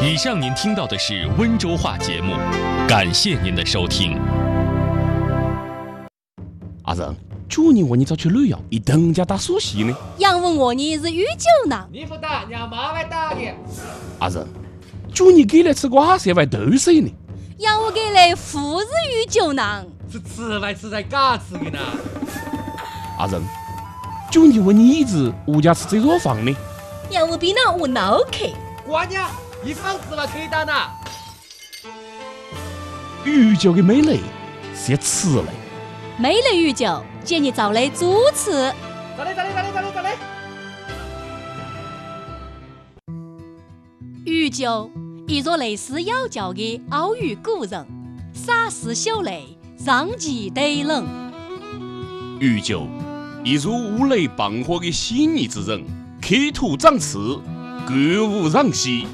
以上您听到的是温州话节目，感谢您的收听。 阿仁，去年我你早去旅游，一等家打苏西呢。 杨问我你是酗酒呢？ 你不打，让妈来打你。 阿仁，去年给来吃瓜色外豆水呢。 杨我给来富是酗酒呢？ 是吃来吃在嘎吃的呢。 阿仁，去年问你一直物价吃这弱房呢。 杨我比那我脑壳。 瓜娘，一房子了可以打呢。 酗酒的美类是要吃嘞。 没了酗酒，建议找来主持。 咋嘞？ 酗酒，一座类似妖教的奥语古人，洒湿秀泪，让其对冷。 酗酒，一如五雷放火的细腻之人，刻土长刺，歌舞攘息。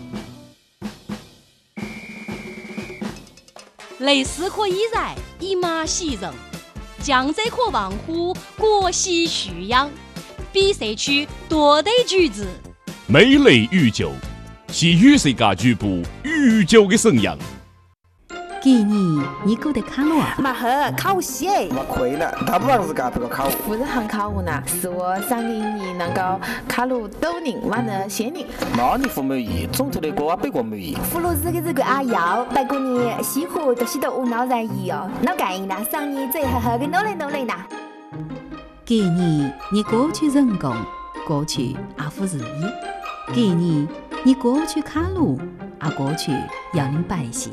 类似可以然，以马喜人。江浙可望乎国喜蓄养，比赛区多得举子。 美类酗酒，是与世界局部酗酒的神样。 给你过得卡路啊？ 马赫考西哎！ 我亏了，他不让自家这个考。 不是很考我呢，是我上一年能够考入斗宁完了县宁。 那你不满意？总头的歌啊，别个满意。 葫芦子的这个阿瑶，不过你西湖都是都无脑然意哦，哪介意啦？上年最好好的努力啦。 给你过去人工，过去阿夫日意；给你过去卡路，阿过去要领百姓。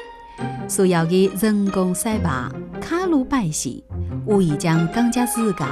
所要的人工赛坝、卡路百姓，无疑将更加自家